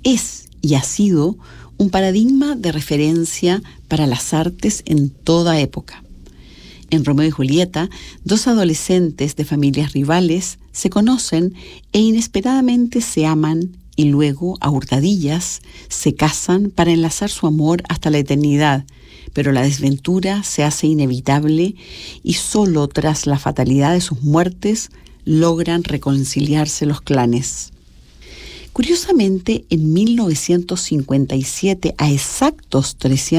es y ha sido un paradigma de referencia para las artes en toda época. En Romeo y Julieta, dos adolescentes de familias rivales se conocen e inesperadamente se aman y luego, a hurtadillas, se casan para enlazar su amor hasta la eternidad, pero la desventura se hace inevitable y solo tras la fatalidad de sus muertes logran reconciliarse los clanes. Curiosamente, en 1957, a exactos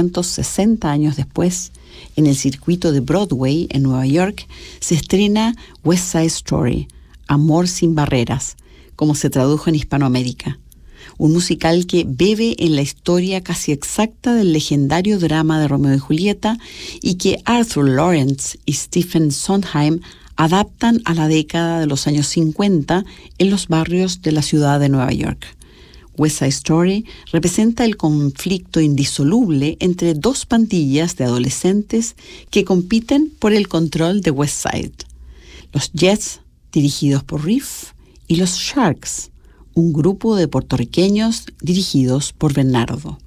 360 años después, en el circuito de Broadway en Nueva York, se estrena West Side Story, Amor sin barreras, como se tradujo en Hispanoamérica. Un musical que bebe en la historia casi exacta del legendario drama de Romeo y Julieta y que Arthur Lawrence y Stephen Sondheim adaptan a la década de los años 50 en los barrios de la ciudad de Nueva York. West Side Story representa el conflicto indisoluble entre dos pandillas de adolescentes que compiten por el control de West Side. Los Jets, dirigidos por Riff, y los Sharks, un grupo de puertorriqueños dirigidos por Bernardo.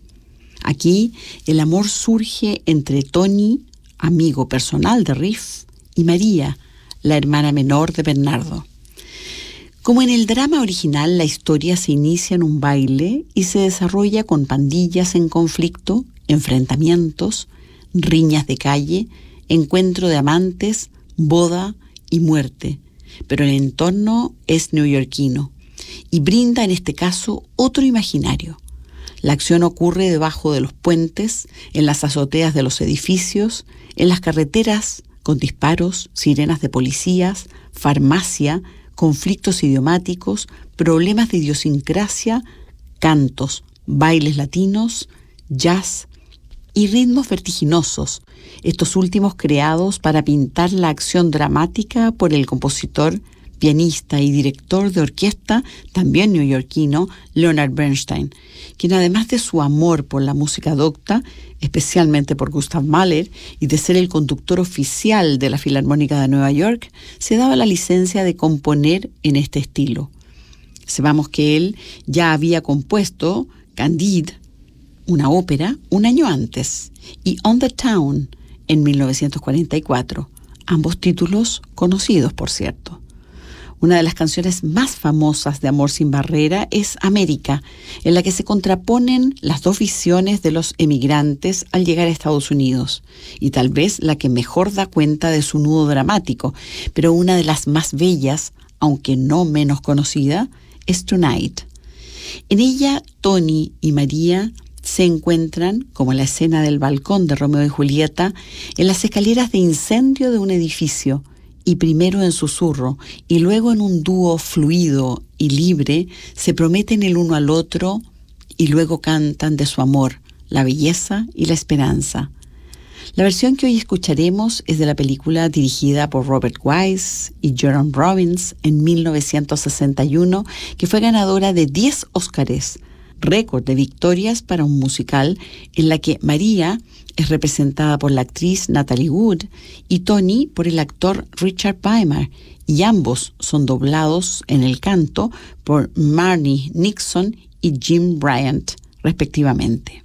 Aquí el amor surge entre Tony, amigo personal de Riff, y María, la hermana menor de Bernardo. Como en el drama original, la historia se inicia en un baile y se desarrolla con pandillas en conflicto, enfrentamientos, riñas de calle, encuentro de amantes, boda y muerte. Pero el entorno es neoyorquino y brinda en este caso otro imaginario. La acción ocurre debajo de los puentes, en las azoteas de los edificios, en las carreteras, con disparos, sirenas de policías, farmacia, conflictos idiomáticos, problemas de idiosincrasia, cantos, bailes latinos, jazz y ritmos vertiginosos, estos últimos creados para pintar la acción dramática por el compositor, pianista y director de orquesta, también neoyorquino, Leonard Bernstein, quien además de su amor por la música docta, especialmente por Gustav Mahler, y de ser el conductor oficial de la Filarmónica de Nueva York, se daba la licencia de componer en este estilo. Sepamos que él ya había compuesto Candide, una ópera, un año antes, y On the Town, en 1944, ambos títulos conocidos, por cierto. Una de las canciones más famosas de Amor sin barrera es América, en la que se contraponen las dos visiones de los emigrantes al llegar a Estados Unidos, y tal vez la que mejor da cuenta de su nudo dramático, pero una de las más bellas, aunque no menos conocida, es Tonight. En ella, Tony y María se encuentran, como en la escena del balcón de Romeo y Julieta, en las escaleras de incendio de un edificio, y primero en susurro y luego en un dúo fluido y libre se prometen el uno al otro y luego cantan de su amor, la belleza y la esperanza. La versión que hoy escucharemos es de la película dirigida por Robert Wise y Jerome Robbins en 1961, que fue ganadora de 10 Óscares, récord de victorias para un musical, en la que María es representada por la actriz Natalie Wood y Tony por el actor Richard Beimer, y ambos son doblados en el canto por Marnie Nixon y Jim Bryant, respectivamente.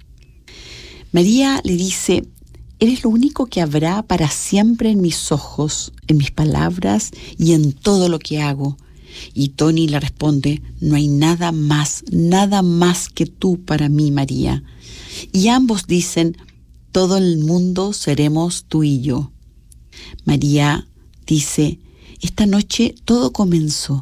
María le dice: «Eres lo único que habrá para siempre en mis ojos, en mis palabras y en todo lo que hago». Y Tony le responde: «No hay nada más que tú para mí, María». Y ambos dicen: «Todo el mundo seremos tú y yo». María dice: «Esta noche todo comenzó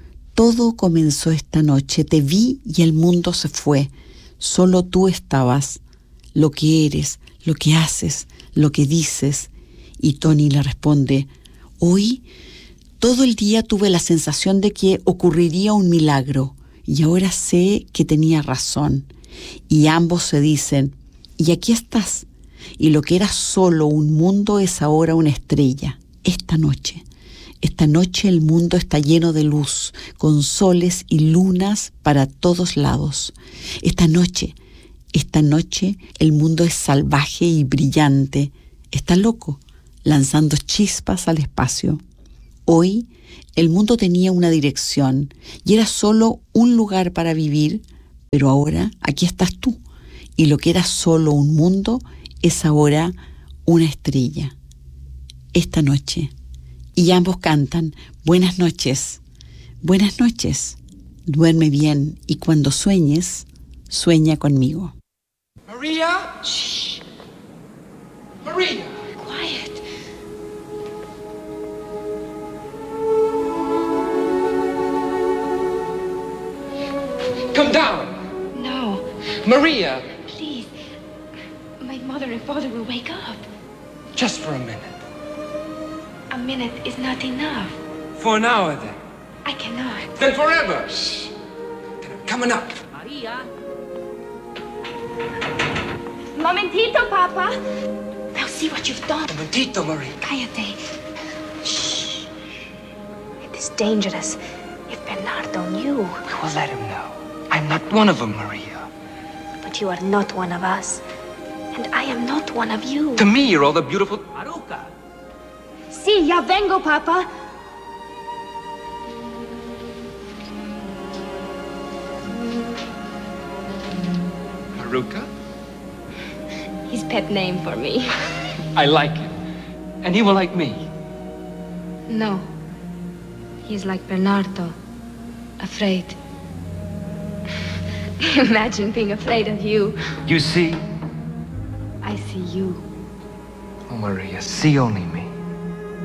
esta noche. Te vi y el mundo se fue. Solo tú estabas, lo que eres, lo que haces, lo que dices». Y Tony le responde: «Hoy todo el día tuve la sensación de que ocurriría un milagro y ahora sé que tenía razón». Y ambos se dicen: «Y aquí estás, y lo que era solo un mundo es ahora una estrella. Esta noche el mundo está lleno de luz, con soles y lunas para todos lados. Esta noche el mundo es salvaje y brillante. Está loco, lanzando chispas al espacio. Hoy el mundo tenía una dirección y era solo un lugar para vivir, Pero ahora aquí estás tú, y lo que era solo un mundo es ahora una estrella. Esta noche. Y ambos cantan, buenas noches, buenas noches, duerme bien y cuando sueñes, sueña conmigo. Maria? Shh. Maria! Quiet. Come down! No, Maria! please. My mother and father will wake up. Just for a minute. A minute is not enough. For an hour, then. I cannot. Then forever! Shh. Coming up. Maria. Momentito, Papa. Now see what you've done. Un momentito, Maria. Cállate. Shh. It is dangerous. If Bernardo knew. We will let him know. I'm not one of them, Maria. But you are not one of us. And I am not one of you. To me, you're all the beautiful... Maruca! Sí, ya vengo, Papa. Maruca? His pet name for me. I like him. And he will like me. No. He's like Bernardo. Afraid. Imagine being afraid of you. You see? I see you. Oh, Maria, see only me.